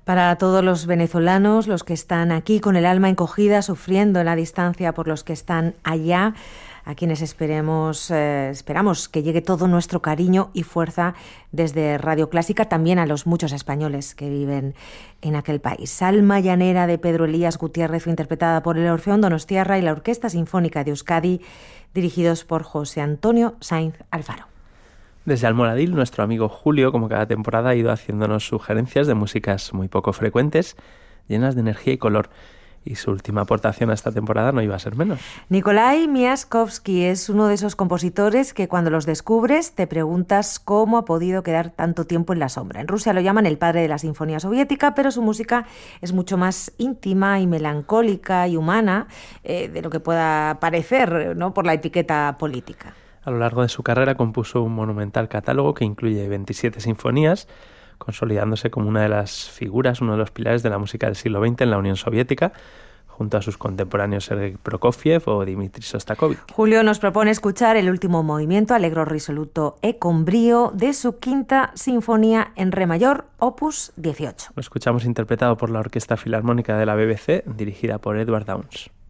Para todos los venezolanos, los que están aquí con el alma encogida, sufriendo en la distancia por los que están allá, a quienes esperamos que llegue todo nuestro cariño y fuerza desde Radio Clásica, también a los muchos españoles que viven en aquel país. Alma llanera de Pedro Elías Gutiérrez fue interpretada por el Orfeón Donostiarra y la Orquesta Sinfónica de Euskadi, dirigidos por José Antonio Sainz Alfaro. Desde Almoradil, nuestro amigo Julio, como cada temporada, ha ido haciéndonos sugerencias de músicas muy poco frecuentes, llenas de energía y color. Y su última aportación a esta temporada no iba a ser menos. Nikolai Miaskovsky es uno de esos compositores que cuando los descubres te preguntas cómo ha podido quedar tanto tiempo en la sombra. En Rusia lo llaman el padre de la sinfonía soviética, pero su música es mucho más íntima y melancólica y humana de lo que pueda parecer, ¿no?, por la etiqueta política. A lo largo de su carrera compuso un monumental catálogo que incluye 27 sinfonías, consolidándose como una de las figuras, uno de los pilares de la música del siglo XX en la Unión Soviética, junto a sus contemporáneos Sergei Prokofiev o Dmitri Shostakovich. Julio nos propone escuchar el último movimiento, Allegro risoluto e con brío, de su quinta sinfonía en re mayor, opus 18. Lo escuchamos interpretado por la Orquesta Filarmónica de la BBC, dirigida por Edward Downes.